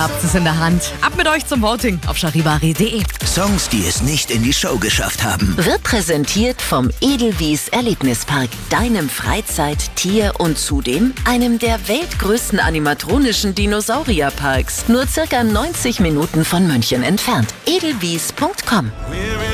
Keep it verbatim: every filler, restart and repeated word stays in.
habt es in der Hand. Ab mit euch zum Voting auf charivari punkt de. Songs, die es nicht in die Show geschafft haben. Wird präsentiert vom Edelwies Erlebnispark, deinem Freizeit-, Tier- und zudem einem der weltgrößten animatronischen Dinosaurierparks. Nur circa neunzig Minuten von München entfernt. edelwies punkt com